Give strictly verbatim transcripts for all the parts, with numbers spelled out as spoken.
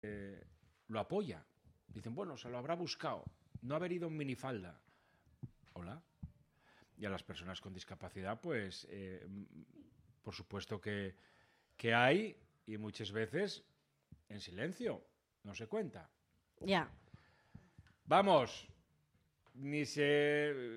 eh, lo apoya. Dicen, bueno, se lo habrá buscado. No haber ido en minifalda. Hola. Y a las personas con discapacidad, pues, eh, por supuesto que, que hay, y muchas veces en silencio, no se cuenta. Ya. Vamos, ni se...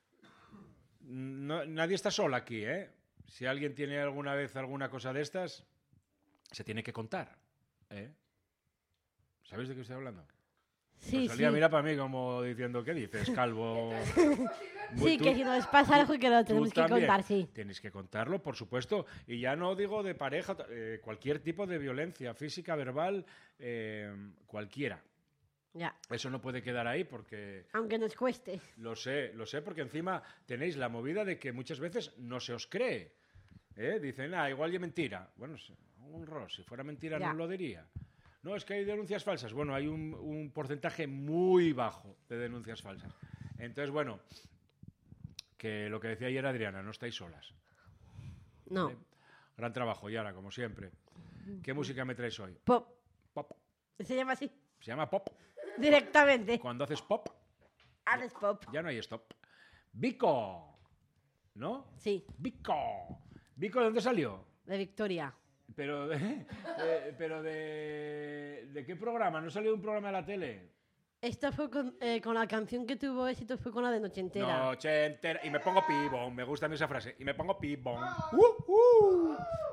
No, nadie está sola aquí, ¿eh? Si alguien tiene alguna vez alguna cosa de estas, se tiene que contar, ¿eh? ¿Sabéis de qué estoy hablando? Sí, Rosalía, sí. mira para mí como diciendo, ¿qué dices, calvo? Sí, Tú- que si nos pasa algo que lo tú tenemos que también contar, sí. Tienes que contarlo, por supuesto. Y ya no digo de pareja, eh, cualquier tipo de violencia, física, verbal, eh, cualquiera. Ya. Eso no puede quedar ahí porque... Aunque nos cueste. Lo sé, lo sé, porque encima tenéis la movida de que muchas veces no se os cree. ¿eh? Dicen, ah, igual es mentira. Bueno, un ros, si fuera mentira Ya. no lo diría. No, es que hay denuncias falsas. Bueno, hay un, un porcentaje muy bajo de denuncias falsas. Entonces, bueno, que lo que decía ayer Adriana, no estáis solas. No. ¿vale? Gran trabajo, Yara, como siempre. ¿Qué música me traes hoy? Pop. Pop. Se llama así. Se llama pop. Directamente. Cuando haces pop, Haces pop. ya no hay stop. Vico. ¿No? Sí, Vico. ¿Vico de dónde salió? de Victoria. Pero, de, de- pero de, ¿de qué programa? ¿No salió de un programa de la tele? Esta fue con, eh, con la canción que tuvo éxito, fue con la de Noche Entera. Noche entera. Y me pongo pibón. Me gusta a mí esa frase. Y me pongo pibón. Uh, uh.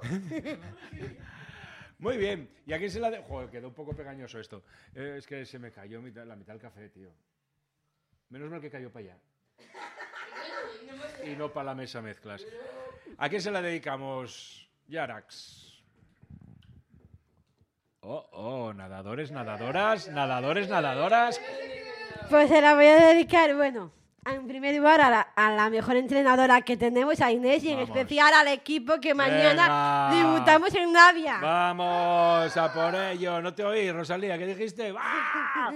Muy bien. ¿Y a quién se la de...? Joder, quedó un poco pegañoso esto. Eh, es que se me cayó mitad- la mitad del café, tío. Menos mal que cayó para allá. Y no para la mesa mezclas. ¿A quién se la dedicamos, Yarax? Oh, oh, nadadores, nadadoras, nadadores, nadadoras. Pues se la voy a dedicar, bueno, en primer lugar a la, a la mejor entrenadora que tenemos, a Inés, y en Vamos. especial al equipo que mañana Venga. debutamos en Navia. Vamos a por ello. No te oí, Rosalía, ¿qué dijiste? ¡Ah!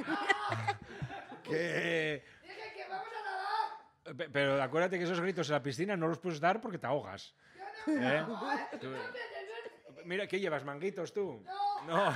que... Dije que vamos a nadar. Pe- Pero acuérdate que esos gritos en la piscina no los puedes dar porque te ahogas. ¿eh? Tú- Mira, ¿qué llevas? ¿Manguitos tú? No.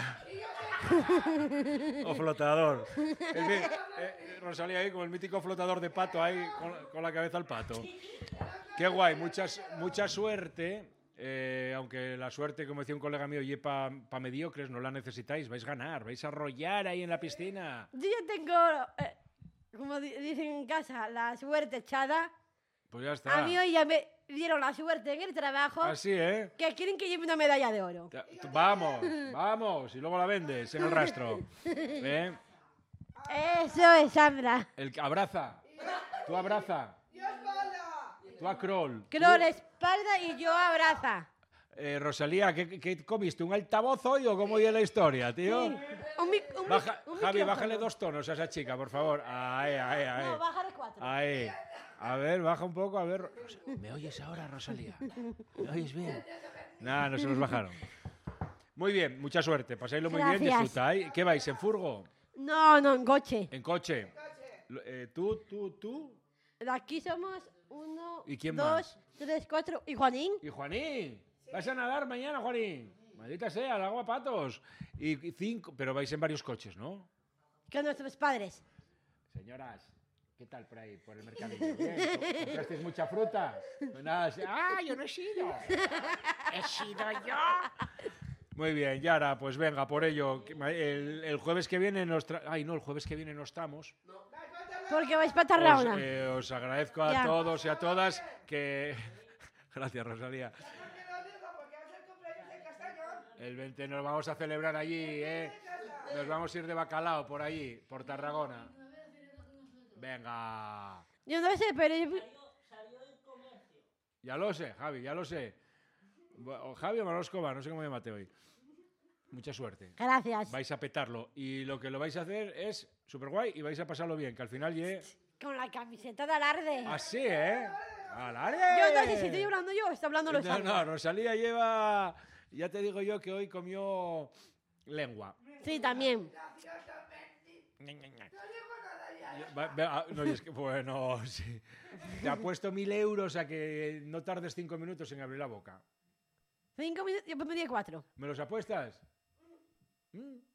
O flotador. En fin, eh, Rosalía ahí con el mítico flotador de pato ahí con, con la cabeza al pato. Qué guay, muchas, mucha suerte. eh, aunque la suerte, como decía un colega mío, y para pa mediocres, no la necesitáis. Vais a ganar, vais a arrollar ahí en la piscina. Yo ya tengo, eh, como di- dicen en casa, la suerte echada. Pues ya está. A mí hoy ya me dieron la suerte en el trabajo Así, ¿eh? que quieren que lleve una medalla de oro. Ta- t- Vamos, vamos. Y luego la vendes en el rastro. ¿Eh? Eso es, Sandra. El que abraza. Tú abraza. ¡Yo espalda! Tú a Kroll. Creo la espalda y yo abraza. Eh, Rosalía, ¿qué, qué comiste? ¿Un altavoz hoy o cómo iba la historia, tío? Un mic- un mic- Baja- un Javi, micrófono. bájale dos tonos a esa chica, por favor. Ahí, ahí, ahí. No, bájale cuatro. Ahí. A ver, baja un poco, a ver. Ros- ¿Me oyes ahora, Rosalía? ¿Me oyes bien? Nada, no se nos bajaron. Muy bien, mucha suerte. Pasáislo muy bien, Gracias. disfrutáis. ¿Qué vais, en furgo? No, no, en coche. ¿En coche? Lo- eh, ¿Tú, tú, tú? De aquí somos uno, ¿Y quién dos, más? tres, cuatro. ¿Y Juanín? ¿Y Juanín? ¿Vas a nadar mañana, Juanín? Maldita sea, al agua patos. Y y cinco, pero vais en varios coches, ¿no? Que nuestros padres. Señoras, ¿qué tal por ahí, por el mercadillo? ¿Bien? ¿Comprasteis mucha fruta? Pues nada, sí. ¡Ah, yo no he sido! ¡He sido yo! Muy bien, Yara, pues venga, por ello. que ma- El, el jueves que viene nos tra... Ay, no, el jueves que viene no estamos. Porque vais para Os, Tarragona. eh, os agradezco a Ya. todos y a todas que... Gracias, Rosalía. Que lo digo porque va a ser cumpleaños de Castañón. El veinte nos vamos a celebrar allí, ¿eh? Nos vamos a ir de bacalao por allí, por Tarragona. Venga. Yo no sé, pero yo- Ya lo sé, Javi, ya lo sé. O Javi o Manolo Escobar, no sé cómo llamaste hoy. Mucha suerte. gracias. Vais a petarlo. Y lo que lo vais a hacer es súper guay y vais a pasarlo bien, que al final llegue... Con la camiseta de alarde. Así, ¿eh? ¡Alarde! Yo no sé si estoy hablando yo o está hablando los No, no, Rosalía lleva... Ya te digo yo que hoy comió lengua. Sí, también. No digo nada ya. Yo- va- va- ah, No, y es que, bueno, sí. Te apuesto mil euros a que no tardes cinco minutos en abrir la boca. Cinco minutos, yo pondría cuatro. ¿Me los apuestas? ¿Mm?